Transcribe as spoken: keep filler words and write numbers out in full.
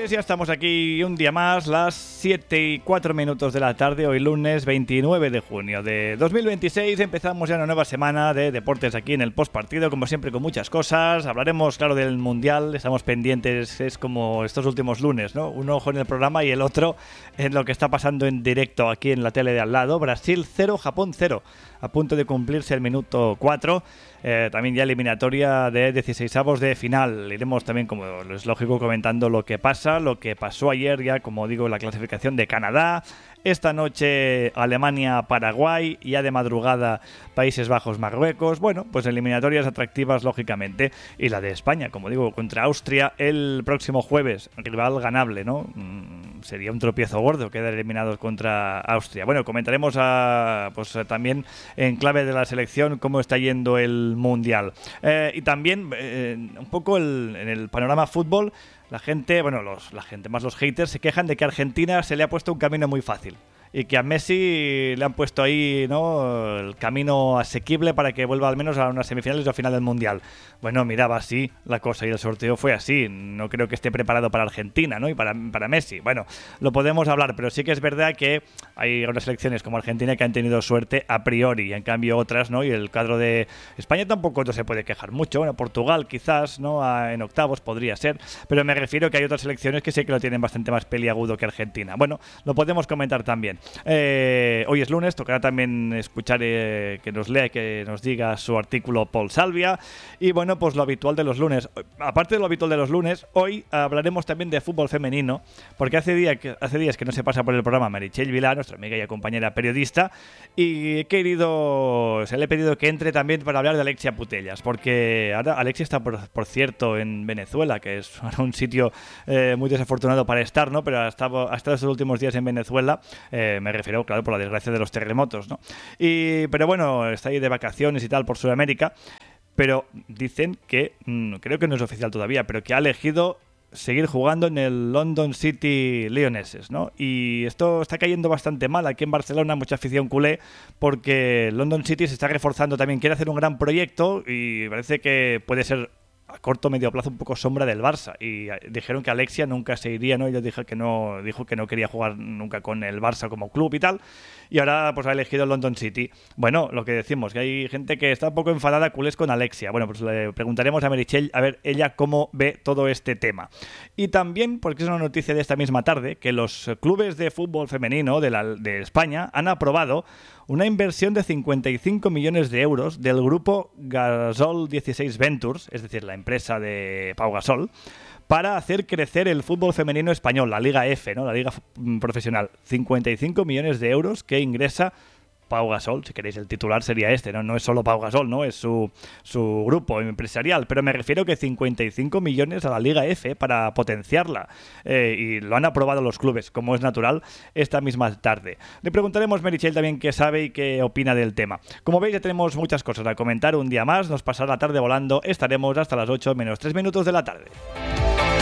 Pues ya estamos aquí un día más, las siete y cuatro minutos de la tarde, hoy lunes veintinueve de junio de dos mil veintiséis. Empezamos ya una nueva semana de deportes aquí en el postpartido, como siempre con muchas cosas. Hablaremos, claro, del Mundial, estamos pendientes, es como estos últimos lunes, ¿no? Un ojo en el programa y el otro en lo que está pasando en directo aquí en la tele de al lado. Brasil cero, Japón cero, a punto de cumplirse el minuto cuatro. Eh, también ya eliminatoria de dieciseisavos de final. Iremos también, como es lógico, comentando lo que pasa, lo que pasó ayer ya, como digo, en la clasificación de Canadá. Esta noche Alemania-Paraguay, ya de madrugada Países Bajos-Marruecos. Bueno, pues eliminatorias atractivas, lógicamente. Y la de España, como digo, contra Austria el próximo jueves. Rival ganable, ¿no? Mm, sería un tropiezo gordo quedar eliminados contra Austria. Bueno, comentaremos a, pues también en clave de la selección cómo está yendo el Mundial. Eh, y también eh, un poco el, en el panorama fútbol. La gente, bueno, los, la gente, más los haters, se quejan de que a Argentina se le ha puesto un camino muy fácil y que a Messi le han puesto ahí, ¿no?, el camino asequible para que vuelva al menos a unas semifinales o a final del Mundial. Bueno, mira, va así la cosa y el sorteo fue así. No creo que esté preparado para Argentina, ¿no?, y para, para Messi. Bueno, lo podemos hablar, pero sí que es verdad que hay otras selecciones como Argentina que han tenido suerte a priori y en cambio otras, ¿no? Y el cuadro de España tampoco no se puede quejar mucho. Bueno, Portugal quizás, ¿no?, en octavos podría ser, pero me refiero que hay otras selecciones que sí que lo tienen bastante más peliagudo que Argentina. Bueno, lo podemos comentar también. Eh, hoy es lunes, tocará también escuchar eh, que nos lea y que nos diga su artículo Paul Salvia. Y bueno, pues lo habitual de los lunes. Aparte de lo habitual de los lunes, hoy hablaremos también de fútbol femenino, porque hace, día que, hace días que no se pasa por el programa Meritxell Vilá, nuestra amiga y compañera periodista, y he querido, se le he pedido que entre también para hablar de Alexia Putellas, porque ahora Alexia está, por, por cierto, en Venezuela, que es un sitio eh, muy desafortunado para estar, ¿no? Pero ha estado, ha estado estos últimos días en Venezuela, eh, me refiero, claro, por la desgracia de los terremotos, ¿no? Y, pero bueno, está ahí de vacaciones y tal por Sudamérica, pero dicen que, mmm, creo que no es oficial todavía, pero que ha elegido seguir jugando en el London City Lionesses, ¿no? Y esto está cayendo bastante mal aquí en Barcelona, mucha afición culé, porque London City se está reforzando también, quiere hacer un gran proyecto y parece que puede ser a corto o medio plazo un poco sombra del Barça, y dijeron que Alexia nunca se iría, ¿no? Ella dijo que no, dijo que no quería jugar nunca con el Barça como club y tal, y ahora pues ha elegido London City. Bueno, lo que decimos, que hay gente que está un poco enfadada, culés, con Alexia. Bueno, pues le preguntaremos a Meritxell a ver ella cómo ve todo este tema. Y también, porque es una noticia de esta misma tarde, que los clubes de fútbol femenino de, la, de España han aprobado una inversión de cincuenta y cinco millones de euros del grupo Gasol dieciséis Ventures, es decir, la empresa de Pau Gasol, para hacer crecer el fútbol femenino español, la Liga F, ¿no?, la Liga Profesional. cincuenta y cinco millones de euros que ingresa Pau Gasol, si queréis el titular sería este, ¿no? No es solo Pau Gasol, ¿no? Es su, su grupo empresarial, pero me refiero que cincuenta y cinco millones a la Liga F para potenciarla, eh, y lo han aprobado los clubes, como es natural, esta misma tarde. Le preguntaremos a Meritxell también qué sabe y qué opina del tema. Como veis, ya tenemos muchas cosas a comentar un día más, nos pasará la tarde volando, estaremos hasta las ocho menos tres minutos de la tarde.